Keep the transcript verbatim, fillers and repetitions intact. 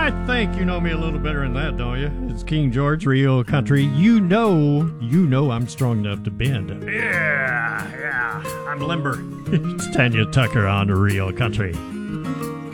I think you know me a little better than that, don't you? It's King George, Rio Country. You know, you know I'm strong enough to bend. Yeah, yeah, I'm limber. It's Tanya Tucker on Rio Country.